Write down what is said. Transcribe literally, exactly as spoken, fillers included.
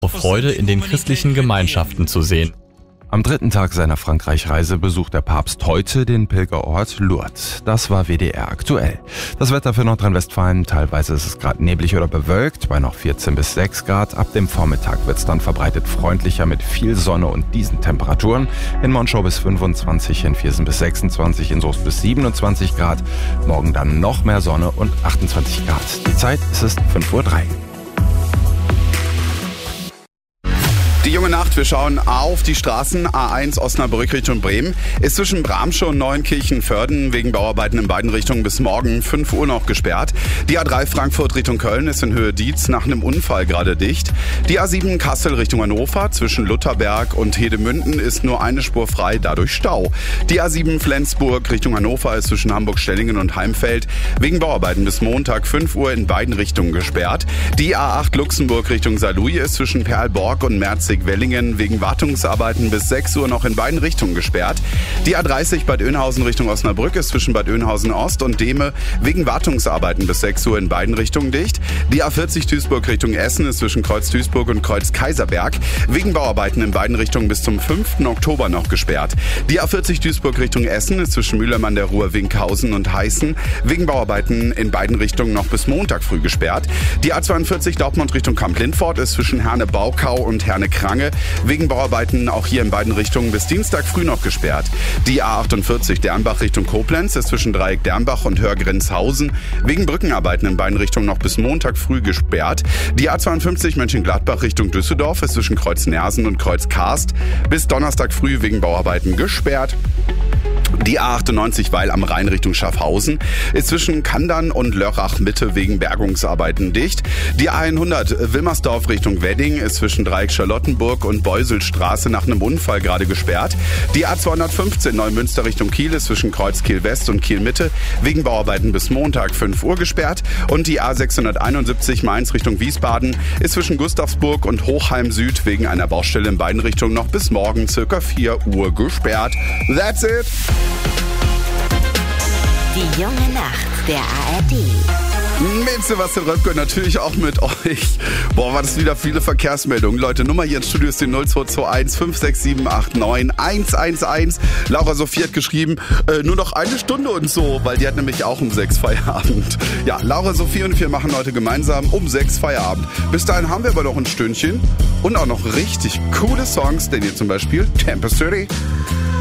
Freude in den christlichen Gemeinschaften zu sehen. Am dritten Tag seiner Frankreich-Reise besucht der Papst heute den Pilgerort Lourdes. Das war W D R aktuell. Das Wetter für Nordrhein-Westfalen: teilweise ist es gerade neblig oder bewölkt, bei noch vierzehn bis sechs Grad. Ab dem Vormittag wird es dann verbreitet freundlicher mit viel Sonne und diesen Temperaturen. In Monschau bis fünfundzwanzig, in Viersen bis sechsundzwanzig, in Soest bis siebenundzwanzig Grad. Morgen dann noch mehr Sonne und achtundzwanzig Grad. Die Zeit ist es fünf Uhr drei. Die junge Nacht, wir schauen auf die Straßen. A eins Osnabrück Richtung Bremen ist zwischen Bramsche und Neuenkirchen-Vörden wegen Bauarbeiten in beiden Richtungen bis morgen fünf Uhr noch gesperrt. Die A drei Frankfurt Richtung Köln ist in Höhe Dietz nach einem Unfall gerade dicht. Die A sieben Kassel Richtung Hannover zwischen Lutherberg und Hedemünden ist nur eine Spur frei, dadurch Stau. Die A sieben Flensburg Richtung Hannover ist zwischen Hamburg-Stellingen und Heimfeld wegen Bauarbeiten bis Montag fünf Uhr in beiden Richtungen gesperrt. Die A acht Luxemburg Richtung Saarlouis ist zwischen Perlborg und Merzig-Wellingen wegen Wartungsarbeiten bis sechs Uhr noch in beiden Richtungen gesperrt. Die A dreißig Bad Oeynhausen Richtung Osnabrück ist zwischen Bad Oeynhausen Ost und Dehme wegen Wartungsarbeiten bis sechs Uhr in beiden Richtungen dicht. Die A vierzig Duisburg Richtung Essen ist zwischen Kreuz Duisburg und Kreuz Kaiserberg wegen Bauarbeiten in beiden Richtungen bis zum fünften Oktober noch gesperrt. Die A vierzig Duisburg Richtung Essen ist zwischen Mülheim an der Ruhr, Winkhausen und Heißen wegen Bauarbeiten in beiden Richtungen noch bis Montag früh gesperrt. Die A zweiundvierzig Dortmund Richtung Kamp-Lindfort ist zwischen Herne-Baukau und Herne-Krange wegen Bauarbeiten auch hier in beiden Richtungen bis Dienstag früh noch gesperrt. Die A achtundvierzig Dernbach Richtung Koblenz ist zwischen Dreieck Dernbach und Hörgrenzhausen wegen Brückenarbeiten in beiden Richtungen noch bis Montag früh gesperrt. Die A zweiundfünfzig Mönchengladbach Richtung Düsseldorf ist zwischen Kreuz Nersen und Kreuz Karst bis Donnerstag früh wegen Bauarbeiten gesperrt. Die A achtundneunzig Weil am Rhein Richtung Schaffhausen ist zwischen Kandern und Lörrach Mitte wegen Bergungsarbeiten dicht. Die A hundert Wilmersdorf Richtung Wedding ist zwischen Dreieck Charlottenburg und Beuselstraße nach einem Unfall gerade gesperrt. Die A zweihundertfünfzehn Neumünster Richtung Kiel ist zwischen Kreuz Kiel West und Kiel Mitte wegen Bauarbeiten bis Montag fünf Uhr gesperrt. Und die A sechshunderteinundsiebzig Mainz Richtung Wiesbaden ist zwischen Gustavsburg und Hochheim Süd wegen einer Baustelle in beiden Richtungen noch bis morgen circa vier Uhr gesperrt. That's it! Die junge Nacht der A R D. Mit Sebastian Röpke, natürlich auch mit euch. Boah, war das wieder viele Verkehrsmeldungen. Leute, Nummer hier ins Studio ist die null zwei zwei eins fünf sechs sieben acht neun eins eins eins. Laura Sophie hat geschrieben, äh, nur noch eine Stunde und so, weil die hat nämlich auch um sechs Feierabend. Ja, Laura Sophie und wir machen heute gemeinsam um sechs Feierabend. Bis dahin haben wir aber noch ein Stündchen und auch noch richtig coole Songs, denn hier zum Beispiel Tempest City.